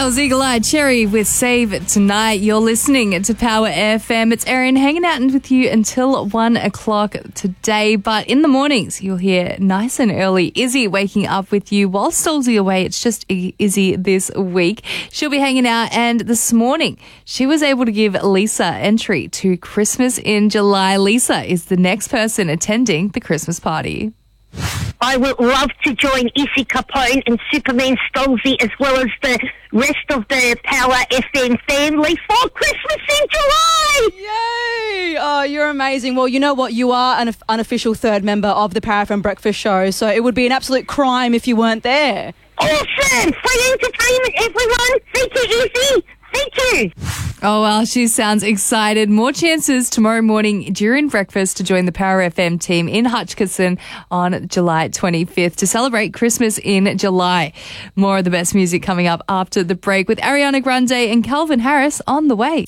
That was Eagle Eye Cherry with Save Tonight. You're listening to Power FM. It's Erin hanging out with you until 1 o'clock today. But in the mornings, you'll hear nice and early Izzy waking up with you while Stolzy away. It's just Izzy this week. She'll be hanging out. And this morning, she was able to give Lisa entry to Christmas in July. Lisa is the next person attending the Christmas party. I would love to join Izzy Capone and Superman Stolzy as well as the rest of the Power FM family for Christmas in July. Yay! Oh, you're amazing. Well, you know what? You are an unofficial third member of the Power FM Breakfast Show, so it would be an absolute crime if you weren't there. Awesome! Free entertainment, everyone. Thank you, Izzy. Thank you. Oh, well, she sounds excited. More chances tomorrow morning during breakfast to join the Power FM team in Hutchinson on July 25th to celebrate Christmas in July. More of the best music coming up after the break with Ariana Grande and Calvin Harris on the way.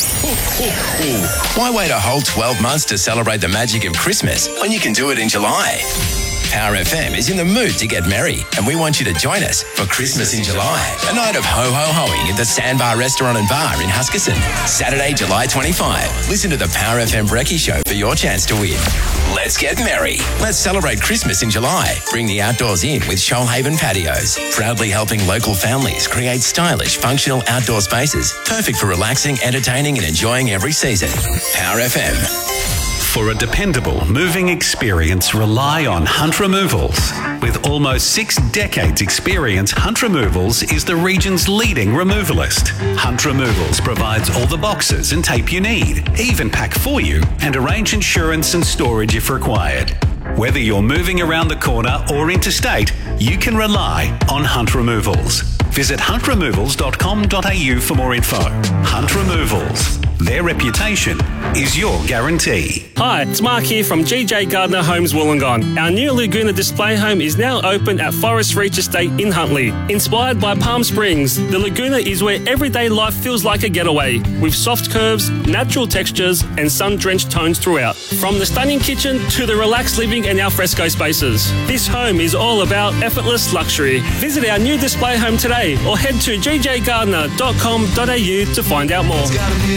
Why wait a whole 12 months to celebrate the magic of Christmas when you can do it in July? Power FM is in the mood to get merry, and we want you to join us for Christmas in July. A night of ho-ho-hoing at the Sandbar Restaurant and Bar in Huskisson. Saturday, July 25. Listen to the Power FM Brekkie Show for your chance to win. Let's get merry. Let's celebrate Christmas in July. Bring the outdoors in with Shoalhaven Patios. Proudly helping local families create stylish, functional outdoor spaces. Perfect for relaxing, entertaining and enjoying every season. Power FM. For a dependable moving experience, rely on Hunt Removals. With almost 6 decades experience, Hunt Removals is the region's leading removalist. Hunt Removals provides all the boxes and tape you need, even pack for you and arrange insurance and storage if required. Whether you're moving around the corner or interstate, you can rely on Hunt Removals. Visit huntremovals.com.au for more info. Hunt Removals. Their reputation is your guarantee. Hi, it's Mark here from GJ Gardner Homes Wollongong. Our new Laguna display home is now open at Forest Reach Estate in Huntley. Inspired by Palm Springs, the Laguna is where everyday life feels like a getaway, with soft curves, natural textures and sun-drenched tones throughout. From the stunning kitchen to the relaxed living and alfresco spaces. This home is all about effortless luxury. Visit our new display home today or head to gjgardner.com.au to find out more.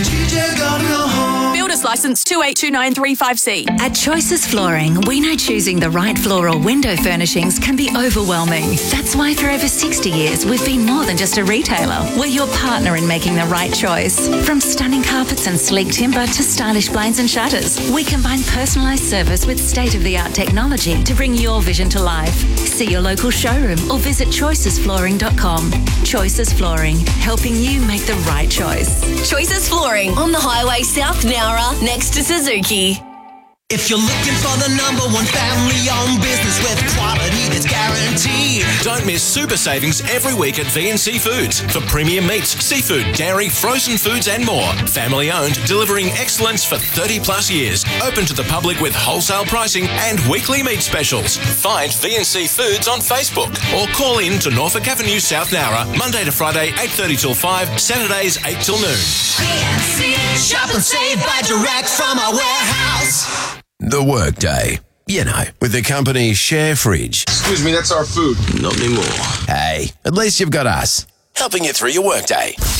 Builder's Licence 282935C. At Choices Flooring, we know choosing the right floor or window furnishings can be overwhelming. That's why for over 60 years, we've been more than just a retailer. We're your partner in making the right choice. From stunning carpets and sleek timber to stylish blinds and shutters, we combine personalised service with state-of-the-art technology to bring your vision to life. See your local showroom or visit choicesflooring.com. Choices Flooring, helping you make the right choice. Choices Flooring on the highway South Nowra next to Suzuki. If you're looking for the number one family-owned business with quality that's guaranteed. Don't miss super savings every week at VNC Foods for premium meats, seafood, dairy, frozen foods and more. Family-owned, delivering excellence for 30 plus years. Open to the public with wholesale pricing and weekly meat specials. Find VNC Foods on Facebook or call in to Norfolk Avenue, South Nowra, Monday to Friday, 8:30 till 5, Saturdays 8 till noon. VNC, shop and save by direct from our warehouse. The Workday. You know, with the company Share Fridge. Excuse me, that's our food. Not anymore. Hey, at least you've got us, helping you through your workday.